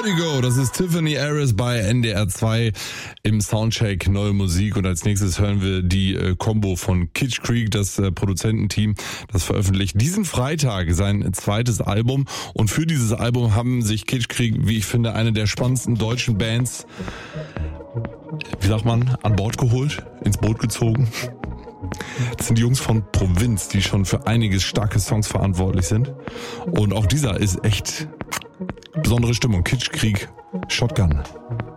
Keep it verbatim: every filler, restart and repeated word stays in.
Vertigo, das ist Tiffany Harris bei N D R zwei im Soundcheck Neue Musik. Und als nächstes hören wir die äh, Combo von Kitsch Creek, das äh, Produzententeam, das veröffentlicht diesen Freitag sein zweites Album. Und für dieses Album haben sich Kitsch Creek, wie ich finde, eine der spannendsten deutschen Bands, wie sagt man, an Bord geholt, ins Boot gezogen. Das sind die Jungs von Provinz, die schon für einige starke Songs verantwortlich sind. Und auch dieser ist echt besondere Stimmung. Kitsch Creek, Shotgun.